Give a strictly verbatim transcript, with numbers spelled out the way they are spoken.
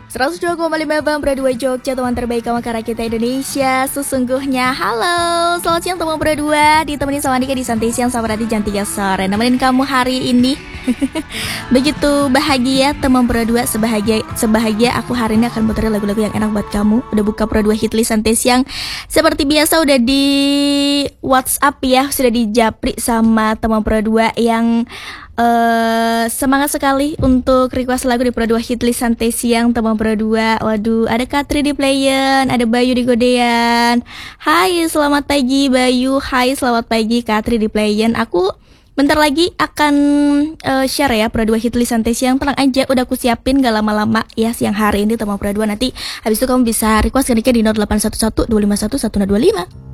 seratus dua koma lima Bang Berdua Jogja, teman terbaik kamu karena kita Indonesia sesungguhnya. Halo, selamat siang teman Berdua, ditemani sama Dika di Santai Siang sama Rati Jam tiga sore, nemenin kamu hari ini. Begitu bahagia teman Berdua, sebahagia sebahagia aku hari ini akan puterin lagu-lagu yang enak buat kamu. Udah buka Berdua Hitlist Santai Siang seperti biasa, udah di WhatsApp ya, sudah dijapri sama teman Berdua yang Uh, semangat sekali untuk request lagu di Pro dua Hitlist Santai Siang teman Pro dua. Waduh, ada Katri di Playen, ada Bayu di Godean. Hai, selamat pagi Bayu. Hai, selamat pagi Katri di Playen. Aku bentar lagi akan uh, share ya Pro dua Hitlist Santai Siang. Tenang aja, udah aku siapin gak lama-lama ya siang hari ini teman Pro dua. Nanti habis itu kamu bisa request ke di nol delapan satu satu dua lima satu satu nol dua lima.